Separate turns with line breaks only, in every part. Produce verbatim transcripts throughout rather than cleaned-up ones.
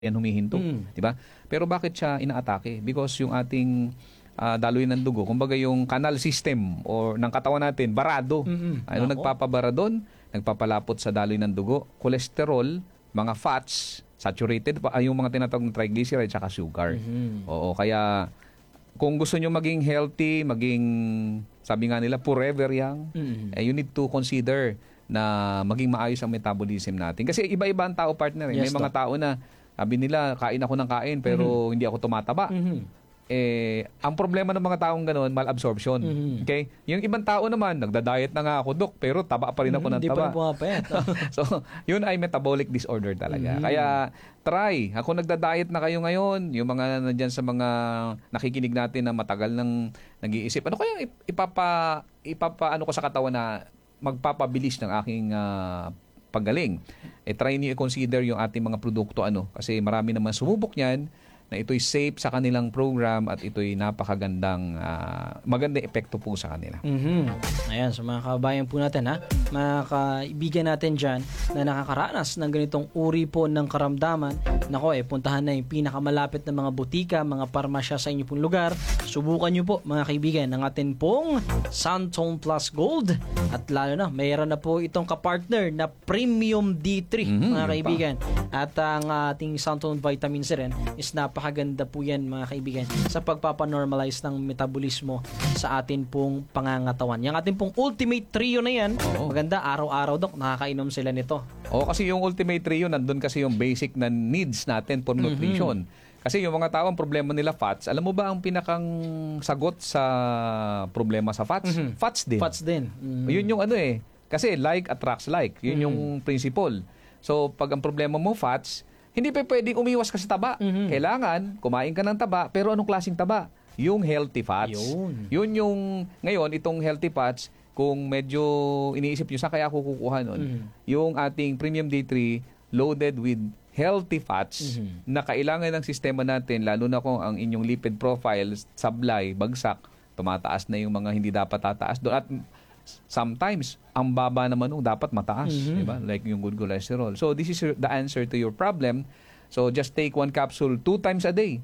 yan humihinto,
Mm.
'di ba? Pero bakit siya inaatake? Because yung ating ah, daloy ng dugo, kumbaga yung canal system or ng katawan natin barado.
Mm-mm.
Ano
Nako.
nagpapabara doon? Nagpapalapot sa daloy ng dugo, cholesterol, mga fats, saturated pa ay yung mga tinatawag na triglycerides at sugar.
Mhm.
Oo, kaya kung gusto nyo maging healthy, maging sabi nga nila forever young,
Mm.
eh, you need to consider na maging maayos ang metabolism natin. Kasi iba-iba ang tao, partner. Eh.
Yes,
May mga
Doc.
tao na sabi nila, kain ako ng kain pero hindi ako tumataba.
Mhm.
Eh, ang problema ng mga taong ganoon, malabsorption.
Mhm.
Okay? Yung ibang tao naman, nagda-diet na nga ako, Dok, pero taba pa rin ako
Mhm,
ng
Hindi pa
taba.
rin pumapayat.
So, yun ay metabolic disorder talaga.
Mhm.
Kaya, try. Ako nagda-diet na kayo ngayon, yung mga nandyan sa mga nakikinig natin na matagal nang nag-iisip, ano kaya ip- ipapa, ipapa ano ko sa katawan na magpapabilis ng aking ah, paggaling? Eh, try niyo i-consider yung ating mga produkto, ano, kasi marami naman sumubok niyan, na ito'y safe sa kanilang program at ito'y napakagandang ah, magandang epekto po sa kanila.
Mhm. Ayan, so mga kabayan po natin ha, mga kaibigan natin dyan na nakakaranas ng ganitong uri po ng karamdaman, nako eh, puntahan na yung pinakamalapit na mga butika, mga parmasya sa inyo pong lugar. Subukan nyo po mga kaibigan ng atin pong Santone Plus Gold at lalo na, mayroon na po itong kapartner na Premium D three
Mhm,
mga
yun pa.
kaibigan. At ang ating Santone Vitamin C rin is napakaganda po yan mga kaibigan sa pagpapanormalize ng metabolismo sa atin pong pangangatawan. Yung ating pong Ultimate Trio na yan,
Oo.
maganda araw-araw Dok, nakakainom sila nito.
O kasi yung Ultimate Trio, nandun kasi yung basic na needs natin for nutrition. Kasi yung mga tao, ang problema nila fats, alam mo ba ang pinakang sagot sa problema sa fats?
Mhm.
Fats din.
Fats din. Mm.
Yun yung ano eh. Kasi like attracts like. Yun yung principle. So, pag ang problema mo fats, hindi pa pwedeng umiwas ka sa taba.
Mhm.
Kailangan, kumain ka ng taba, pero anong klaseng taba? Yung healthy fats.
Yun.
Yun yung, ngayon, itong healthy fats, kung medyo iniisip nyo, saan kaya ako kukuha nun?
Mhm.
Yung ating Premium D three loaded with healthy fats
Mhm.
na kailangan ng sistema natin, lalo na kung ang inyong lipid profile, sablay, bagsak, tumataas na yung mga hindi dapat tataas doon. At sometimes, ang baba naman nung dapat mataas.
Mhm.
Diba? Like yung good cholesterol. So, this is your- the answer to your problem. So, just take one capsule two times a day.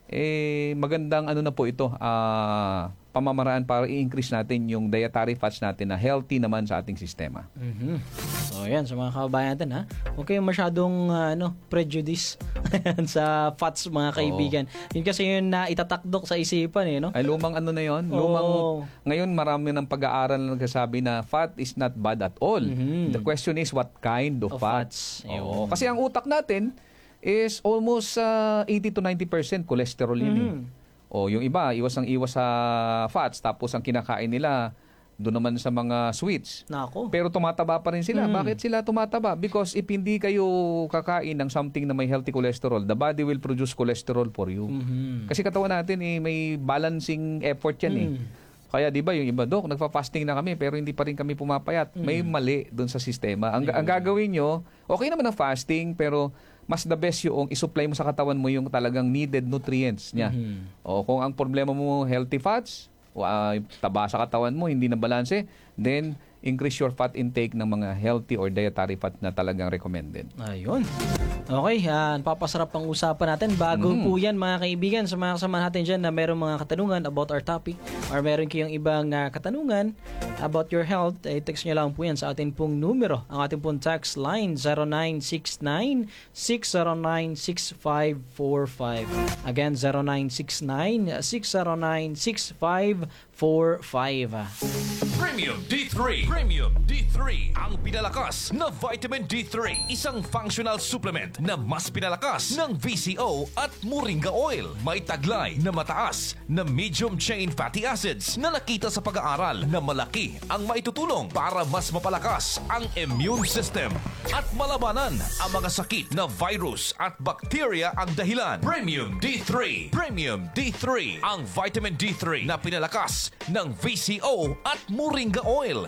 Eh, magandang ano na po ito, ah, pamamaraan para i-increase natin yung dietary fats natin na healthy naman sa ating sistema.
Mhm. So, yan, sa mga kababayan natin, ha? Huwag kayong masyadong, ah, ano, prejudice sa fats, mga kaibigan. Yun kasi yun na itatakdok sa isipan, eh, no?
Ay, lumang ano na yon,
Oo.
lumang, ngayon marami ng pag-aaral na nagsasabi na fat is not bad at all.
Mhm.
The question is what kind of,
Of
fats.
fats.
Oo.
Yun.
Kasi ang utak natin is almost uh, eighty to ninety percent cholesterol yun. eh.
Mhm.
O yung iba, iwas ang iwas sa fats, tapos ang kinakain nila doon naman sa mga sweets.
Nako.
Pero tumataba pa rin sila.
Mm.
Bakit sila tumataba? Because if hindi kayo kakain ng something na may healthy cholesterol, the body will produce cholesterol for you.
Mhm.
Kasi katawan natin eh, may balancing effort yan eh.
Mm.
Kaya 'di ba yung iba, Dok, nagfa-fasting na kami pero hindi pa rin kami pumapayat. May mali doon sa sistema. Ang, ang gagawin nyo, okay naman ang fasting pero mas the best yung isupply mo sa katawan mo yung talagang needed nutrients niya.
Mhm.
O kung ang problema mo healthy fats, o, ah, taba sa katawan mo, hindi na balanse, then increase your fat intake ng mga healthy or dietary fat na talagang recommended.
Ayun. Okay, uh, napapasarap ang usapan natin. Bago
Mhm.
po yan mga kaibigan, sa mga kasama natin dyan na meron mga katanungan about our topic or meron kayong ibang uh, katanungan about your health, eh, text nyo lang po yan sa ating pong numero. Ang ating pong text line zero nine six nine, six zero nine, six five four five. Again, zero nine six nine, six zero nine, six five four five.
Premium D three. Premium D three. Ang pinalakas na vitamin D three. Isang functional supplement na mas pinalakas ng V C O at Moringa Oil. May taglay na mataas na medium chain fatty acids na nakita sa pag-aaral na malaki ang maitutulong para mas mapalakas ang immune system at malabanan ang mga sakit na virus at bacteria ang dahilan. Premium D three. Premium D three. Ang vitamin D three na pinalakas ng V C O at Moringa Oil.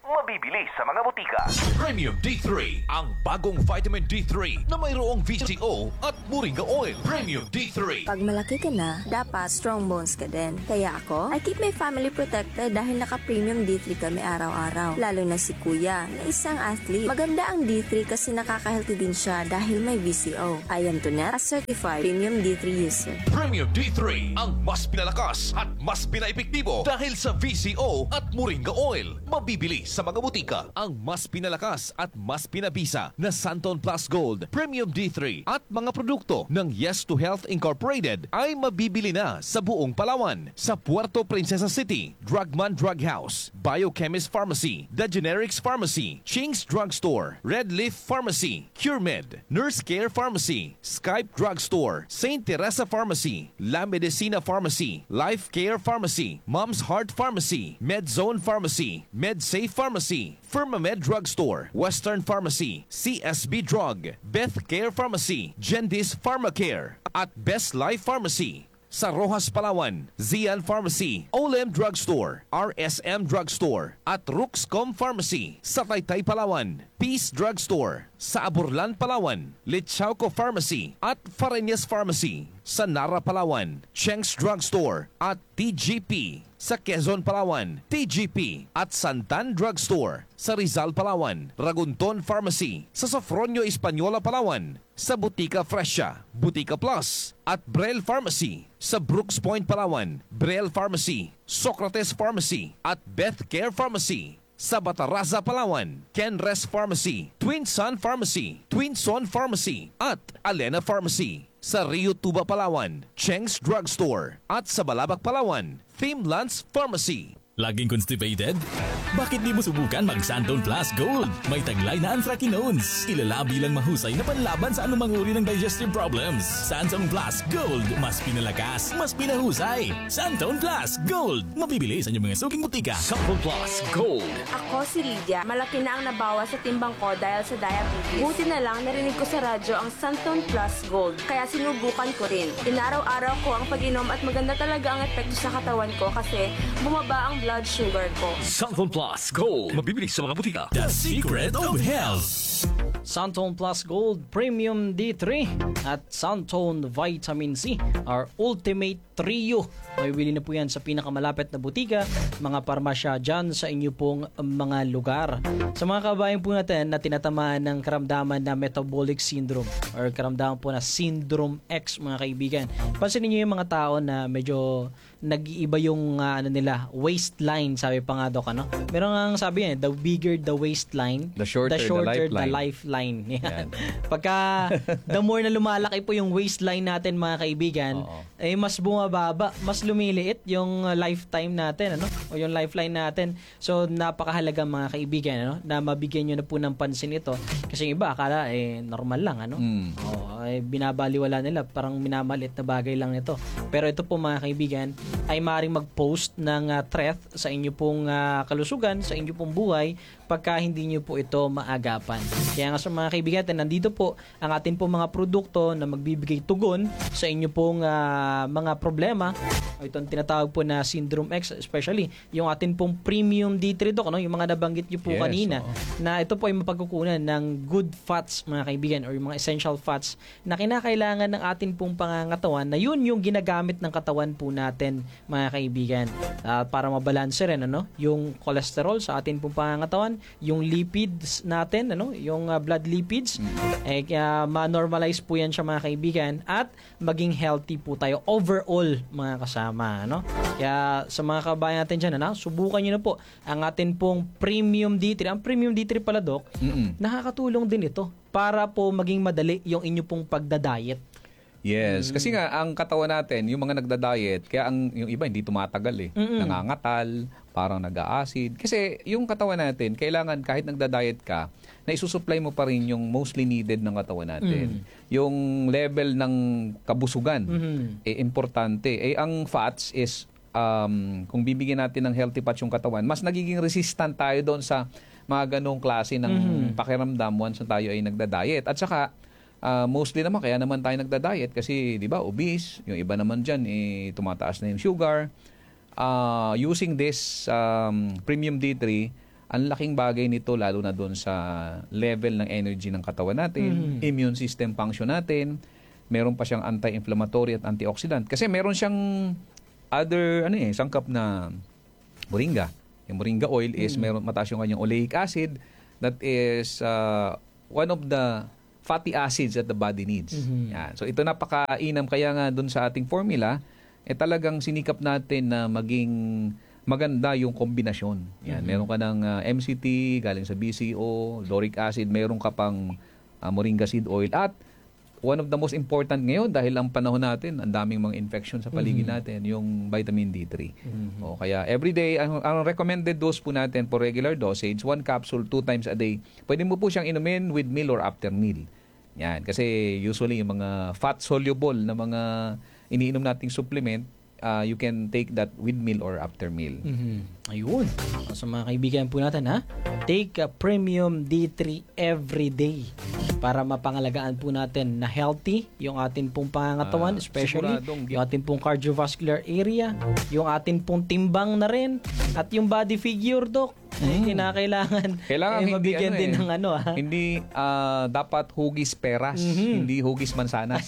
mabibili sa mga butika. Premium D three, ang bagong vitamin D three na mayroong V C O at Moringa Oil. Premium D three.
Pag malaki ka na, dapat strong bones ka din. Kaya ako, I keep my family protected dahil naka-premium D three kami araw-araw. Lalo na si Kuya, na isang athlete. Maganda ang D three kasi nakaka-healthy din siya dahil may V C O. I am Tonet, a certified premium D three user.
Premium D three, ang mas pinalakas at mas pinaepektibo dahil sa V C O at Moringa Oil. Mabibili sa mga butika. Ang mas pinalakas at mas pinabisa na Santon Plus Gold, Premium D three at mga produkto ng Yes to Health Incorporated ay mabibili na sa buong Palawan. Sa Puerto Princesa City, Drugman Drug House, Biochemist Pharmacy, The Generics Pharmacy, Ching's Drugstore, Red Leaf Pharmacy, CureMed, Nurse Care Pharmacy, Skype Drugstore, Saint Teresa Pharmacy, La Medicina Pharmacy, Life Care Pharmacy, Mom's Heart Pharmacy, MedZone Pharmacy, MedSafe Pharmacy, Firmamed Drugstore, Western Pharmacy, C S B Drug, Beth Care Pharmacy, Gendis Pharmacare, at Best Life Pharmacy. Sa Rojas, Palawan, Zian Pharmacy, Olem Drugstore, R S M Drugstore, at Ruxcom Pharmacy. Sa Taytay, Palawan, Peace Drugstore. Sa Aburlan, Palawan, Lichauco Pharmacy at Fareñas Pharmacy. Sa Nara, Palawan, Cheng's Drugstore at T G P. Sa Quezon, Palawan, T G P at Santan Drugstore. Sa Rizal, Palawan, Ragunton Pharmacy. Sa Sofronio, Española, Palawan, sa Butika Fresha, Butika Plus at Brel Pharmacy. Sa Brooks Point, Palawan, Brel Pharmacy, Socrates Pharmacy at Beth Care Pharmacy. Sa Bataraza, Palawan, Kenres Pharmacy, Twin Sun Pharmacy, Twin Son Pharmacy at Alena Pharmacy. Sa Rio Tuba, Palawan, Cheng's Drugstore at sa Balabac, Palawan, Thimlands Pharmacy.
Laging constipated? Bakit di mo subukan mag Santon Plus Gold? May taglay na anthracinones. Kilala bilang mahusay na panlaban sa anumang uri ng digestive problems. Santon Plus Gold. Mas pinalakas, mas pinahusay. Santon Plus Gold. Mabibili sa inyong mga suking butika.
Santon Plus Gold.
Ako si Lydia. Malaki na ang nabawas sa timbang ko dahil sa diabetes. Buti na lang narinig ko sa radyo ang Santon Plus Gold. Kaya sinubukan ko rin. Inaraw-araw ko ang pag-inom at maganda talaga ang epekto sa katawan ko kasi bumaba ang blood sugar ko.
Santon Plus Gold. Mabibili sa mga butika.
The Secret of Health.
Santon Plus Gold Premium D three at Santon Vitamin C, our ultimate trio. Mabibili na po yan sa pinakamalapit na butika, mga parmasya dyan sa inyo pong mga lugar. Sa mga kabayan po natin na tinatamaan ng karamdaman na metabolic syndrome or karamdaman po na syndrome X, mga kaibigan. Pansinin niyo yung mga tao na medyo nag-iiba yung uh, ano nila, waistline, sabi pa nga Doc, ano? Meron nga sabi yan, the bigger the waistline,
The shorter the
shorter
lifeline.
the lifeline. Yan. Pagka the more na lumalaki po yung waistline natin, mga kaibigan,
Oo.
eh mas bumababa, mas lumiliit yung uh, lifetime natin, ano? O yung lifeline natin. So napakahalaga, mga kaibigan, ano, na mabigyan niyo na po ng pansin ito kasi yung iba akala eh normal lang, ano?
Mm.
Oh, eh, binabaliwala nila, parang minamalit na bagay lang ito. Pero ito po, mga kaibigan, ay maaaring mag-post ng uh, threat sa inyo pong uh, kalusugan, sa inyo pong buhay pagka hindi nyo po ito maagapan. Kaya nga sa mga kaibigan, nandito po ang atin pong mga produkto na magbibigay tugon sa inyo pong uh, mga problema. Itong tinatawag po na Syndrome X, especially yung atin pong Premium D three, Doc, no? Yung mga nabanggit nyo po
Yes,
kanina,
oo.
na ito po ay mapagkukunan ng good fats, mga kaibigan, or yung mga essential fats na kinakailangan ng atin pong pangangatawan, na yun yung ginagamit ng katawan po natin, mga kaibigan, uh, para mabalanse rin, ano, yung cholesterol sa atin pong pangangatawan, yung lipids natin, ano, yung uh, blood lipids, mm-hmm. eh, uh, ma-normalize po yan siya, mga kaibigan, at maging healthy po tayo overall, mga kasama, ano. Kaya sa mga kabayan natin dyan, ano, subukan nyo na po ang atin pong Premium D three. Ang Premium D three pala, Doc,
Mm-mm.
nakakatulong din ito para po maging madali yung inyo pong pagda-diet.
Yes, kasi nga ang katawan natin, yung mga nagda-diet, kaya ang yung iba hindi tumatagal eh.
Mm-mm.
Nangangatal, parang nag-a-acid. Kasi yung katawan natin, kailangan kahit nagda-diet ka, na isusupply mo pa rin yung mostly needed ng katawan natin. Yung level ng kabusugan,
Mhm.
eh importante. Eh ang fats is um, kung bibigyan natin ng healthy fats yung katawan, mas nagiging resistant tayo doon sa mga ganong klase ng
Mhm.
pakiramdam once na tayo ay nagda-diet. At saka Uh, mostly naman, kaya naman tayo nagda-diet kasi, di ba, obese. Yung iba naman dyan, eh, tumataas na yung sugar. Uh, using this um, Premium D three, ang laking bagay nito lalo na doon sa level ng energy ng katawan natin, immune system function natin. Meron pa siyang anti-inflammatory at antioxidant. Kasi meron siyang other ano eh, sangkap na moringa. Yung moringa oil is meron mataas yung kanyang oleic acid that is uh, one of the fatty acids that the body needs. Yan. So ito napakainam kaya nga doon sa ating formula eh talagang sinikap natin na maging maganda yung kombinasyon. Yan, meron ka ng uh, M C T galing sa B C O, lauric acid, meron ka pang uh, moringa seed oil at one of the most important ngayon dahil ang panahon natin, ang daming mga infection sa paligid natin, yung vitamin D three. O kaya everyday ang, ang recommended dose po natin for regular dosage, one capsule two times a day. Pwede mo po siyang inumin with meal or after meal. Yan, kasi usually yung mga fat soluble na mga iniinom nating supplement, uh, you can take that with meal or after meal.
Mhm. Ayun. So, sa mga kaibigan po natin ha, take a premium D three every day para mapangalagaan po natin na healthy yung atin pong pangangatawan,
Ah,
especially
siguradong-
yung atin pong cardiovascular area, yung atin pong timbang na rin, at yung body figure, Doc. Eh, kinakailangan
Kailangan
eh,
hindi
mabigyan
ano
din
eh,
ng ano ha.
Hindi ah, dapat hugis peras, hindi hugis mansanas.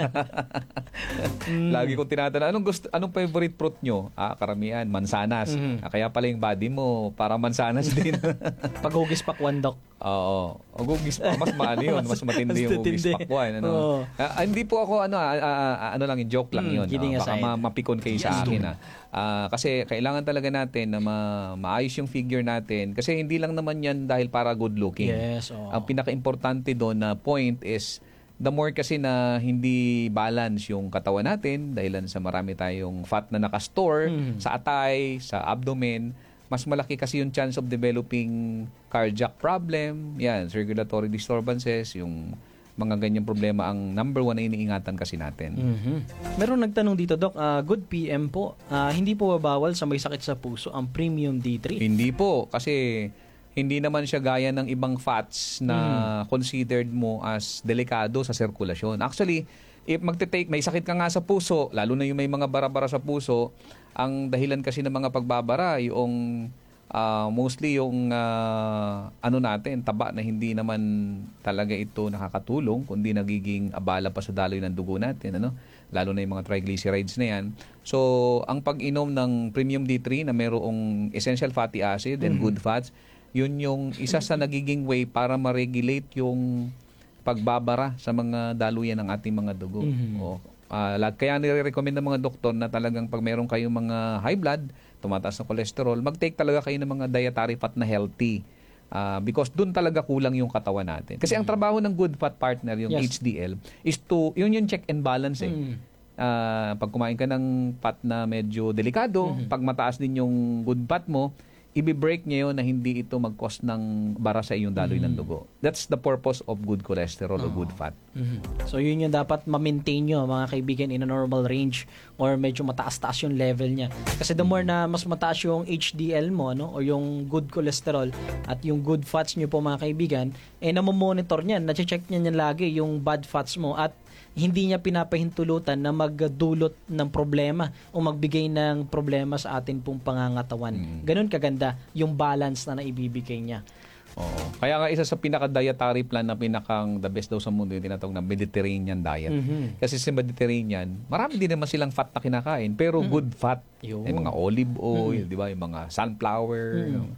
Lagi kong tinatanong, anong gusto anong favorite fruit nyo? Ah, karamihan mansanas. Ah, kaya pala yung body mo para mansanas din.
Paghugis pakwan, Doc.
Oo. Ang hugis pa, mas maano yun, mas matindi yung hugis
matindi.
pakwan. Ano?
Oo.
Ah, hindi po ako, ano, ah, ah, ah, ano lang, joke lang
Mm,
yun.
kidding
Ah, baka
aside.
ma- mapikon kayo sa akin. Ah. Ah, kasi kailangan talaga natin na ma- maayos yung figure natin. Kasi hindi lang naman yan dahil para good looking.
Yes, oo.
Ang pinaka-importante doon na point is the more kasi na hindi balance yung katawan natin dahilan sa marami tayong fat na nakastore sa atay, sa abdomen, mas malaki kasi yung chance of developing cardiac problem, yan, circulatory disturbances, yung mga ganyang problema ang number one na iniingatan kasi natin.
Mhm. Meron nagtanong dito, Doc, ah, good P M po, ah, hindi po babawal sa may sakit sa puso ang premium D three?
Hindi po, kasi hindi naman siya gaya ng ibang fats na considered mo as delikado sa sirkulasyon. Actually, if magte-take, may sakit ka nga sa puso, lalo na yung may mga bara-bara sa puso, ang dahilan kasi ng mga pagbabara, yung ah, mostly yung ah, ano natin, taba na hindi naman talaga ito nakakatulong, kundi nagiging abala pa sa daloy ng dugo natin, ano? Lalo na yung mga triglycerides na yan. So, ang pag-inom ng premium D three na mayroong essential fatty acid and good fats, yun yung isa sa nagiging way para ma-regulate yung pagbabara sa mga daluyan ng ating mga dugo. O, ah, lag- kaya nire-recommend ng mga doktor na talagang pag meron kayong mga high blood, tumataas na cholesterol, mag-take talaga kayo ng mga dietary fat na healthy. Ah, because dun talaga kulang yung katawan natin. Kasi ang trabaho ng good fat partner, yung
Yes.
H D L, is to, yun yung check and balance eh. Ah, pag kumain ka ng fat na medyo delikado, pag mataas din yung good fat mo, i-break niya yun na hindi ito mag-cause ng bara sa iyong daloy ng dugo. That's the purpose of good cholesterol o good fat.
Mhm. So yun yung dapat ma-maintain nyo, mga kaibigan, in a normal range or medyo mataas-taas yung level niya. Kasi the more na mas mataas yung H D L mo, no, o yung good cholesterol at yung good fats nyo po, mga kaibigan, eh namomonitor niyan, na-check niya niyan lagi yung bad fats mo at hindi niya pinapahintulutan na magdulot ng problema o magbigay ng problema sa atin pong pangangatawan. Ganun kaganda yung balance na naibibigay niya.
Oo. Kaya nga isa sa pinaka-dietary plan na pinakang the best daw sa mundo yung tinatawag na Mediterranean diet. Kasi sa Mediterranean, marami din naman silang fat na kinakain, pero good fat.
Yun.
Yung mga olive oil, di ba? Yung mga sunflower. yung-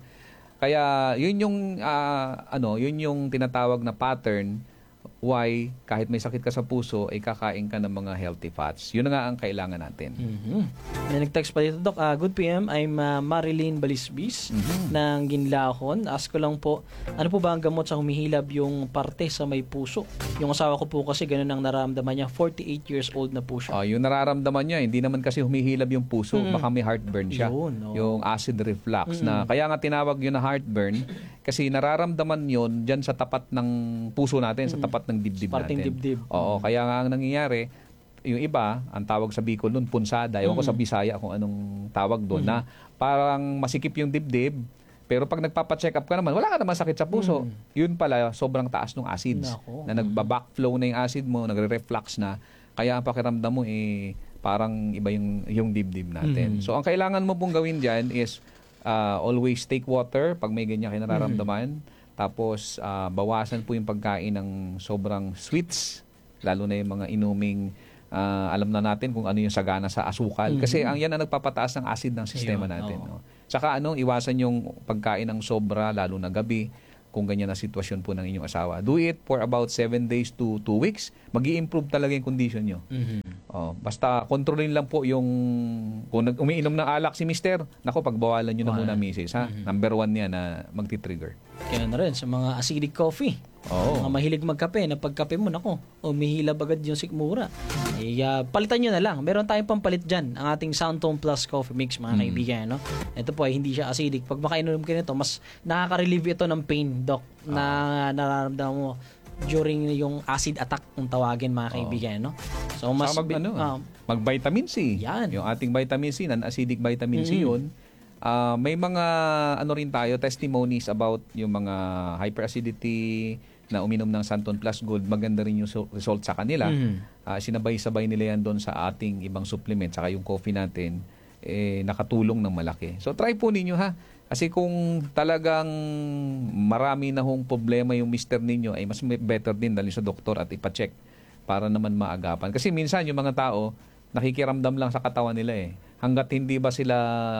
Kaya yun yung ah, ano, yun yung tinatawag na pattern why kahit may sakit ka sa puso ay kakain ka ng mga healthy fats. Yun na nga ang kailangan natin.
Mhm. May nag-text pa dito, Doc. Ah, good P M, I'm ah, Marilyn Balisbis ng Ginlaon. Ask ko lang po, ano po ba ang gamot sa humihilab yung parte sa may puso? Yung asawa ko po kasi ganun ang nararamdaman niya. forty-eight years old na po siya.
Ah, yung nararamdaman niya, hindi naman kasi humihilab yung puso, baka may heartburn siya.
Yun, oo.
Yung acid reflux na kaya nga tinawag yun na heartburn kasi nararamdaman yun diyan sa tapat ng puso natin, sa tapat ng dibdib
Parteng
natin.
dibdib.
Oo, kaya nga ang nangyayari, yung iba, ang tawag sa Bicol nun, punsada. Ewan ko sa Bisaya kung anong tawag doon, na parang masikip yung dibdib, pero pag nagpapacheck up ka naman, wala ka naman sakit sa puso. Yun pala, sobrang taas ng acids.
Nako.
Na nagba-backflow na yung acid mo, nagre-reflux na. Kaya ang pakiramdam mo, eh, parang iba yung, yung dibdib natin. So, ang kailangan mo pong gawin dyan is, ah, always take water pag may ganyan kayo nararamdaman. Tapos, ah, bawasan po yung pagkain ng sobrang sweets, lalo na yung mga inuming ah, alam na natin kung ano yung sagana sa asukal. Kasi ang yan ang nagpapataas ng acid ng sistema
Ayun,
natin.
oo.
No? Tsaka ano, iwasan yung pagkain ng sobra, lalo na gabi, kung ganyan na sitwasyon po ng inyong asawa. Do it for about seven days to two weeks. Mag-i-improve talaga yung condition nyo. Oh, basta kontrolin lang po yung kung nag umiinom ng alak si mister, nako pagbawalan nyo na muna misis ha. Number one yan na magti-trigger.
Kaya na rin sa mga acidic coffee.
Oo.
Mga mahilig magkape, na pagkape mo, nako, umihilab agad yung sikmura. Eh, ah, palitan nyo na lang. Meron tayong pampalit dyan, ang ating Soundtone Plus Coffee Mix, mga kaibigan. No? Ito po ay hindi siya acidic. Pag makainom kayo nito, mas nakaka-relieve ito ng pain, Doc, na nararamdaman mo during yung acid attack kung tawagin, mga kaibigan. No? So, mas...
Saka mag, ano,
ah,
mag-vitamin C.
Yan.
Yung ating vitamin C, non-acidic vitamin C yun. Ah, may mga ano rin tayo, testimonies about yung mga hyperacidity na uminom ng Santon Plus Gold. Maganda rin yung so- result sa kanila. Ah, sinabay-sabay nila yan doon sa ating ibang supplement, saka yung coffee natin, eh, nakatulong ng malaki. So try po ninyo ha. Kasi kung talagang marami na hong problema yung mister ninyo, ay mas better din dali sa doktor at ipacheck para naman maagapan. Kasi minsan yung mga tao, nakikiramdam lang sa katawan nila eh. Hanggat hindi ba sila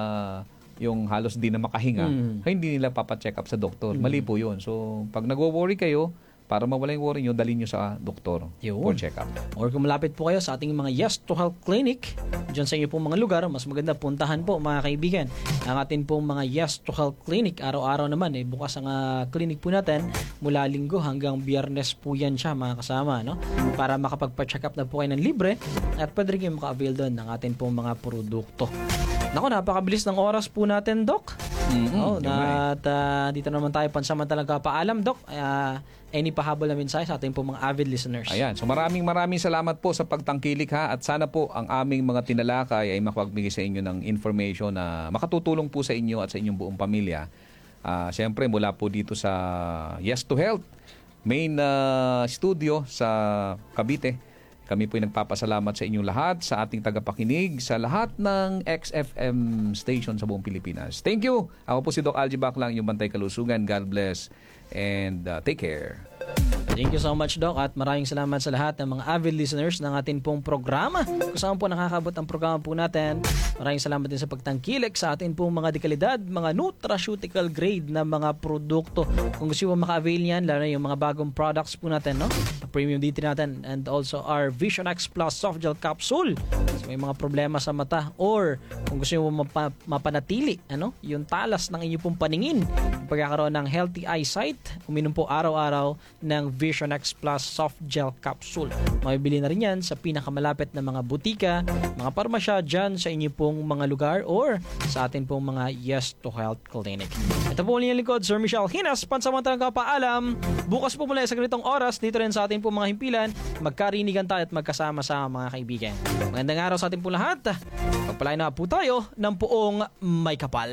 yung halos di na makahinga, ay hindi nila papacheck up sa doktor. Mali po yun. So, pag nagwo-worry kayo, para mawala yung worry nyo, dalhin nyo sa doktor
Yun.
for check-up.
Or kung malapit po kayo sa ating mga Yes to Health Clinic, dyan sa inyo pong mga lugar, mas maganda puntahan po, mga kaibigan. Ang atin pong mga Yes to Health Clinic, araw-araw naman, eh, bukas ang uh, clinic po natin, mula linggo hanggang biyernes po yan siya, mga kasama, no? Para makapagpa-check up na po kayo ng libre, at pwede rin kayo maka-avail doon ng atin pong mga produkto. Naku, napakabilis ng oras po natin, Doc.
Mm-hmm.
Oh, na, at uh, dito naman tayo pansamantalang kapaalam, Doc. Uh, any pahabol na mensahe sa ating po mga avid listeners?
Ayan. So maraming maraming salamat po sa pagtangkilik ha. At sana po ang aming mga tinalakay ay makapagbigay sa inyo ng information na makatutulong po sa inyo at sa inyong buong pamilya. Uh, Siyempre mula po dito sa Yes to Health main uh, studio sa Cavite. Kami po ay nagpapasalamat sa inyong lahat, sa ating tagapakinig, sa lahat ng X F M station sa buong Pilipinas. Thank you! Ako po si Doc Algie Baclang, yung Bantay Kalusugan. God bless and uh, take care.
Thank you so much, Doc, at maraming salamat sa lahat ng mga avid listeners ng ating pong programa. Kung saan po nakakabot ang programa po natin, maraming salamat din sa pagtangkilik sa ating pong mga dekalidad, mga nutraceutical grade na mga produkto. Kung gusto mo maka-avail niyan, lalo na yung mga bagong products po natin, no? Premium D three natin, and also our Vision X Plus Soft Gel Capsule. So, may mga problema sa mata, or kung gusto mo mapa- mapanatili ano, yung talas ng inyong pong paningin, pagkakaroon ng healthy eyesight, uminom po araw-araw ng Vision X Plus Soft Gel Capsule. Mabibili na rin yan sa pinakamalapit na mga butika, mga parmasya dyan sa inyo pong mga lugar, or sa atin pong mga Yes to Health Clinic. Ito po ulit yung lingkod, Sir Michelle Hinas, pansamantalang kapaalam. Bukas po mula sa ganitong oras, dito rin sa ating pong mga himpilan, magkarinigan tayo at magkasama sa mga kaibigan. Magandang araw sa ating pong lahat. Pagpalain na po tayo ng poong may kapal.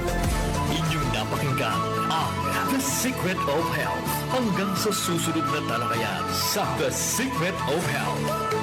Inyong napakinggan ang The Secret of Health. Hanggang sa susunod na talakayan sa The Secret of Health.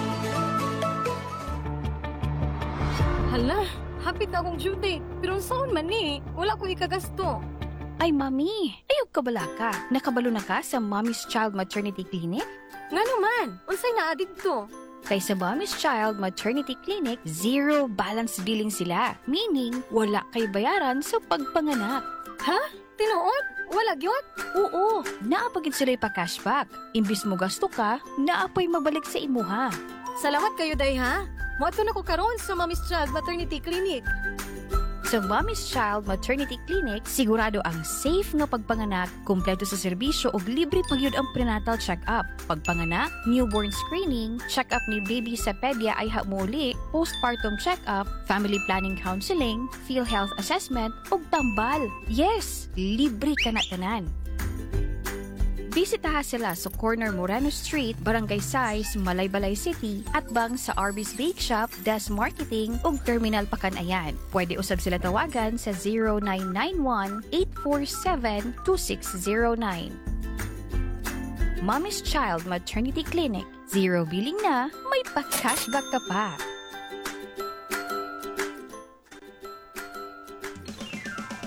Hala, hapit na akong due date. Pero saan man eh, wala ko ikagasto.
Ay, Mami, ayog ka bala ka. Nakabalo na ka sa Mommy's Child Maternity Clinic?
Nga naman, unsay naa didto?
Kay sa Mommy's Child Maternity Clinic, zero balance billing sila. Meaning, wala kay bayaran sa pagpanganak.
Ha? Tinuod? Wala gyud?
Oo, naapagid sila pa cashback. Imbis mo gasto ka, naapay mabalik sa imuha.
Salamat kayo, day ha? Moadto na ko karon sa Mommy's Child Maternity Clinic.
Sa Mommy's Child Maternity Clinic, sigurado ang safe nga pagpanganak, kumpleto sa serbisyo ug libre pagyud ang prenatal check-up. Pagpanganak, newborn screening, check-up ni baby sa pedya ay hamuli, postpartum check-up, family planning counseling, PhilHealth assessment ug tambal. Yes, libre ka na tanan. Bisitaha sila sa corner Moreno Street, Barangay Sais, Malaybalay City, at bang sa Arby's Bake Shop, Des Marketing, ug Terminal Pakanayan. Pwede usab sila tawagan sa zero nine nine one, eight four seven, two six zero nine. Mommy's Child Maternity Clinic. Zero billing na, may pa-cashback ka pa.
Get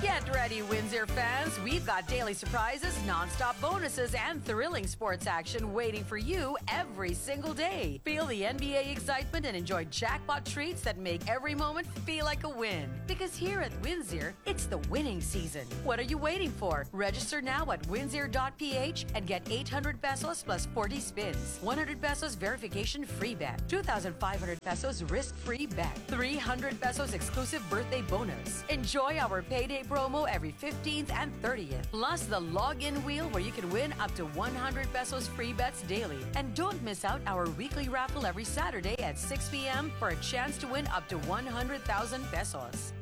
ready, Windsor fans? We've got daily surprises, non-stop bonuses, and thrilling sports action waiting for you every single day. Feel the N B A excitement and enjoy jackpot treats that make every moment feel like a win. Because here at Windsor, it's the winning season. What are you waiting for? Register now at windsor dot p h and get eight hundred pesos plus forty spins, one hundred pesos verification free bet, two thousand five hundred pesos risk-free bet, three hundred pesos exclusive birthday bonus. Enjoy our payday promo every fifteenth and thirtieth, plus the login wheel where you can win up to one hundred pesos free bets daily. And don't miss out our weekly raffle every Saturday at six p.m. for a chance to win up to one hundred thousand pesos.